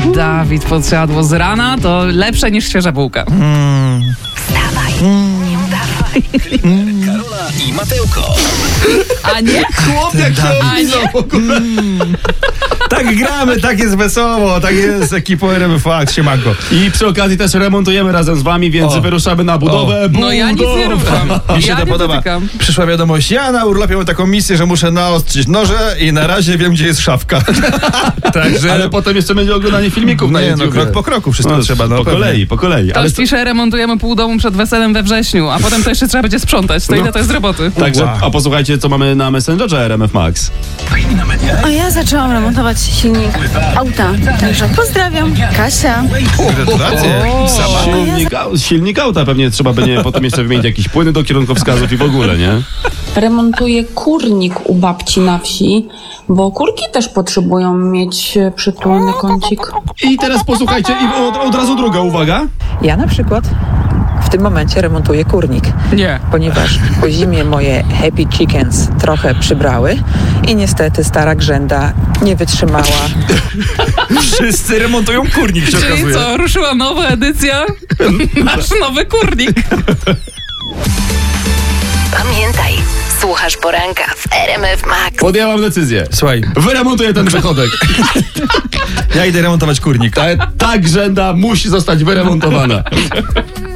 Dawid podsiadło z rana, to lepsze niż świeża bułka. Wstawaj, nie udawaj. Karola i Mateuko. A nie? Chłop jak się oblizał w ogóle. Tak gramy, tak jest wesoło, tak jest ekipą RMF Max, siemanko. I przy okazji też remontujemy razem z wami, więc wyruszamy na budowę. No ja nic nie ruszam. Mi się Ja to nie podoba. dotykam. Przyszła wiadomość, ja na urlopie mam taką misję, że muszę naostrzyć noże i na razie wiem, gdzie jest szafka. Także... Ale potem jeszcze będzie oglądanie filmików na Nie, YouTube. no krok po kroku wszystko trzeba. No, po pewnie. kolei, po kolei. Ktoś pisze, remontujemy pół domu przed weselem we wrześniu, a potem to jeszcze trzeba będzie sprzątać. To ile to jest roboty? Także, Wow. a posłuchajcie, co mamy na Messengerze RMF Max. Wpadli na media. A ja zaczęłam remontować silnik auta, także pozdrawiam. Kasia. Gratulacje. Sama. Silnik auta pewnie trzeba będzie potem jeszcze wymienić jakieś płyny do kierunkowskazów i w ogóle, nie? Remontuję kurnik u babci na wsi, bo kurki też potrzebują mieć przytulny kącik. I teraz posłuchajcie, i od razu druga uwaga. Ja na przykład w tym momencie remontuję kurnik, Nie. ponieważ po zimie moje happy chickens trochę przybrały i niestety stara grzęda nie wytrzymała. Wszyscy remontują kurnik, się Czyli okazuje. co, ruszyła nowa edycja? Nasz nowy kurnik. Pamiętaj, słuchasz poranka w RMF Max. Podjęłam decyzję. Słuchaj, Wyremontuję ten wychodek. ja idę remontować kurnik. Ta grzęda musi zostać wyremontowana.